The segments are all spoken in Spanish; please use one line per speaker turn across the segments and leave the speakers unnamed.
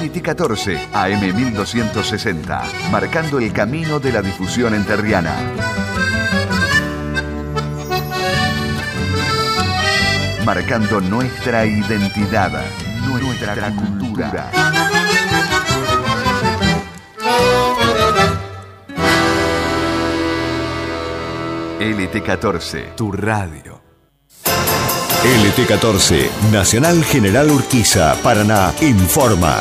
LT14, AM 1260, marcando el camino de la difusión entrerriana. Marcando nuestra identidad, nuestra cultura. LT14, tu radio.
LT14, Nacional General Urquiza, Paraná, informa.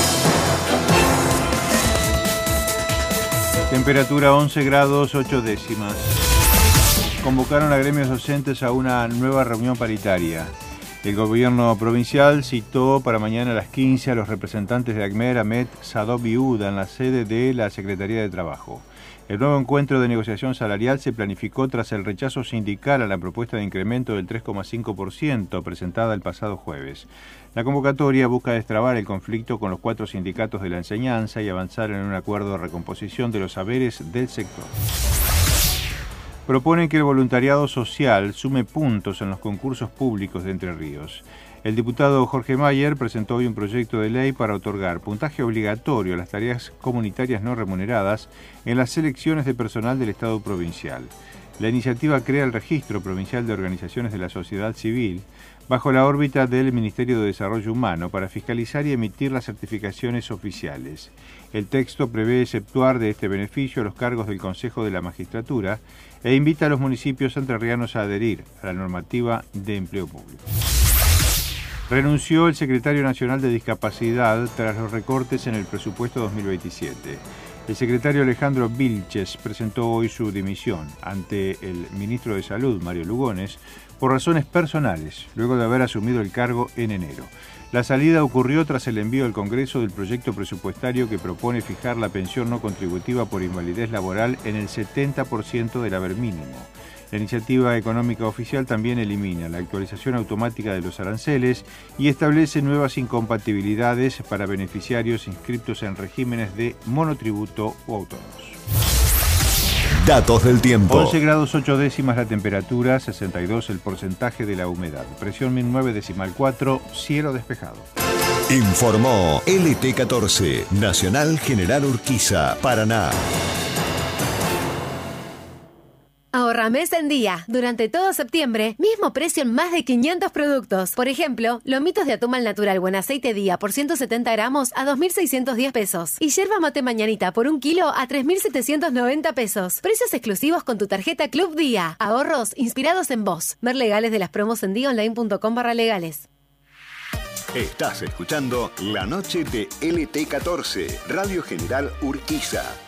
Temperatura 11 grados 8 décimas. Convocaron a gremios docentes a una nueva reunión paritaria. El gobierno provincial citó para mañana a las 15 a los representantes de ACMER, AMET, SADOP y UDA en la sede de la Secretaría de Trabajo. El nuevo encuentro de negociación salarial se planificó tras el rechazo sindical a la propuesta de incremento del 3,5% presentada el pasado jueves. La convocatoria busca destrabar el conflicto con los 4 sindicatos de la enseñanza y avanzar en un acuerdo de recomposición de los saberes del sector. Proponen que el voluntariado social sume puntos en los concursos públicos de Entre Ríos. El diputado Jorge Mayer presentó hoy un proyecto de ley para otorgar puntaje obligatorio a las tareas comunitarias no remuneradas en las selecciones de personal del Estado provincial. La iniciativa crea el Registro Provincial de Organizaciones de la Sociedad Civil bajo la órbita del Ministerio de Desarrollo Humano para fiscalizar y emitir las certificaciones oficiales. El texto prevé exceptuar de este beneficio los cargos del Consejo de la Magistratura e invita a los municipios entrerrianos a adherir a la normativa de empleo público. Renunció el secretario nacional de Discapacidad tras los recortes en el presupuesto 2027. El secretario Alejandro Vilches presentó hoy su dimisión ante el ministro de Salud, Mario Lugones, por razones personales, luego de haber asumido el cargo en enero. La salida ocurrió tras el envío al Congreso del proyecto presupuestario que propone fijar la pensión no contributiva por invalidez laboral en el 70% del haber mínimo. La iniciativa económica oficial también elimina la actualización automática de los aranceles y establece nuevas incompatibilidades para beneficiarios inscritos en regímenes de monotributo o autónomos.
Datos del tiempo.
11 grados 8 décimas la temperatura, 62 el porcentaje de la humedad. Presión 1009,4, cielo despejado.
Informó LT14, Nacional General Urquiza, Paraná.
Ahorra mes en día. Durante todo septiembre, mismo precio en más de 500 productos. Por ejemplo, lomitos de atún al natural buen aceite día por 170 gramos a 2.610 pesos. Y yerba mate mañanita por 1 kilo a 3.790 pesos. Precios exclusivos con tu tarjeta Club Día. Ahorros inspirados en vos. Ver legales de las promos en diaonline.com/legales.
Estás escuchando La Noche de LT14, Radio General Urquiza.